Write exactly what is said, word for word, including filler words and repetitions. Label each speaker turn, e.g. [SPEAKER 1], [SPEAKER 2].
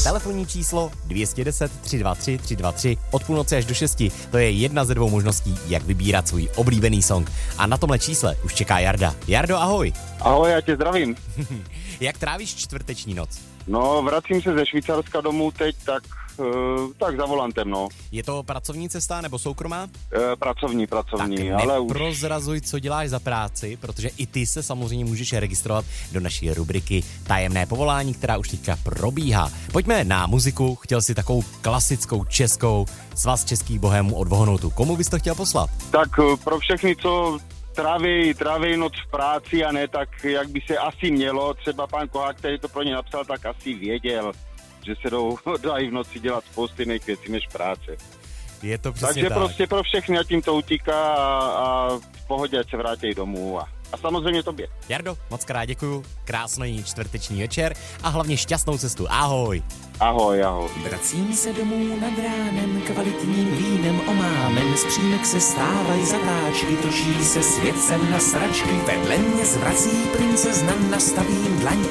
[SPEAKER 1] Telefonní číslo dvě stě deset tři dva tři tři dva tři od půlnoci až do šesti. To je jedna ze dvou možností, jak vybírat svůj oblíbený song. A na tomhle čísle už čeká Jarda. Jardo, ahoj.
[SPEAKER 2] Ahoj, já tě zdravím.
[SPEAKER 1] Jak trávíš čtvrteční noc?
[SPEAKER 2] No, vracím se ze Švýcarska domů teď, tak, uh, tak za volantem, no.
[SPEAKER 1] Je to pracovní cesta nebo soukromá?
[SPEAKER 2] Uh, pracovní, pracovní,
[SPEAKER 1] tak
[SPEAKER 2] ale už...
[SPEAKER 1] prozrazuj, co děláš za práci, protože i ty se samozřejmě můžeš registrovat do naší rubriky Tajemné povolání, která už teďka probíhá. Pojďme na muziku, chtěl si takovou klasickou českou Svaz českých bohémů od Vohonoutu. Komu bys to chtěl poslat?
[SPEAKER 2] Tak uh, pro všechny, co tráví, tráví noc v práci a ne tak, jak by se asi mělo. Třeba pan Kohák, který to pro ně napsal, tak asi věděl, že se jdou, dají v noci dělat spousty jiných věcí než práce.
[SPEAKER 1] Je to přesně
[SPEAKER 2] Takže
[SPEAKER 1] tak.
[SPEAKER 2] prostě pro všechny, ať jim to utíká a, a v pohodě, ať se vrátí domů a, a samozřejmě tobě.
[SPEAKER 1] Jardo, moc krát děkuju, krásný čtvrteční večer a hlavně šťastnou cestu. Ahoj.
[SPEAKER 2] Ahoj, ahoj.
[SPEAKER 3] Vracím se domů nad ránem, kvalitním vínem omámen, z přímek se stávají zatáčky, točí se svět sem na sračky, vedle mě zvrací princezna, nastavím dlaň